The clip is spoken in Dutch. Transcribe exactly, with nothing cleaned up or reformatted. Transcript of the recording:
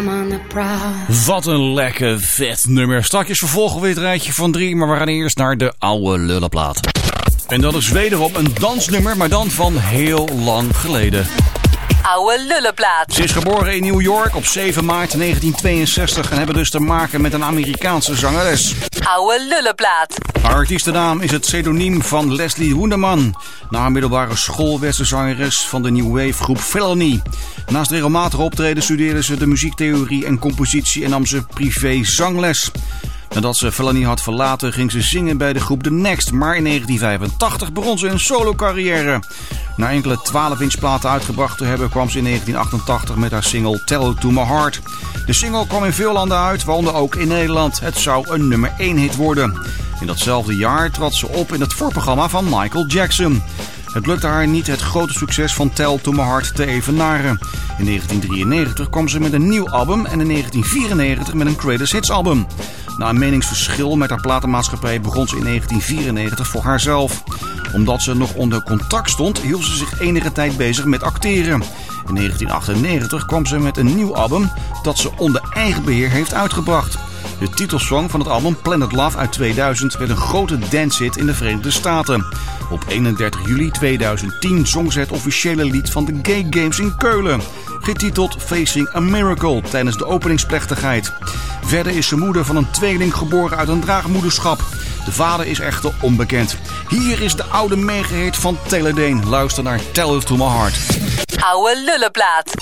I'm on the prowl. Wat een lekker vet nummer. Straks vervolgen we het rijtje van drie, maar we gaan eerst naar de oude lullenplaat. En dat is wederom een dansnummer, maar dan van heel lang geleden. Oude lullenplaat. Ze is geboren in New York op zeven maart negentien tweeënzestig en hebben dus te maken met een Amerikaanse zangeres. Oude lullenplaat. Haar artiestennaam is het pseudoniem van Leslie Hoenderman. Na haar middelbare school werd ze zangeres van de New Wave groep Felony. Naast regelmatig optreden studeerde ze de muziektheorie en compositie en nam ze privé zangles. Nadat ze Felony had verlaten ging ze zingen bij de groep The Next, maar in negentien vijfentachtig begon ze een solo-carrière. Na enkele twaalf inch platen uitgebracht te hebben kwam ze in negentien achtentachtig met haar single Tell It To My Heart. De single kwam in veel landen uit, waaronder ook in Nederland. Het zou een nummer één hit worden. In datzelfde jaar trad ze op in het voorprogramma van Michael Jackson. Het lukte haar niet het grote succes van Tell It To My Heart te evenaren. In negentien drieënnegentig kwam ze met een nieuw album en in negentien vierennegentig met een Greatest Hits album. Na een meningsverschil met haar platenmaatschappij begon ze in negentien vierennegentig voor haarzelf. Omdat ze nog onder contract stond, hield ze zich enige tijd bezig met acteren. In negentien achtennegentig kwam ze met een nieuw album dat ze onder eigen beheer heeft uitgebracht. De titelsong van het album Planet Love uit tweeduizend werd een grote dancehit in de Verenigde Staten. Op eenendertig juli tweeduizend tien zong ze het officiële lied van de Gay Games in Keulen, getiteld Facing a Miracle, tijdens de openingsplechtigheid. Verder is ze moeder van een tweeling geboren uit een draagmoederschap. De vader is echter onbekend. Hier is de oude megahit van Taylor Dayne. Luister naar Tell It To My Heart. Oude lullenplaat.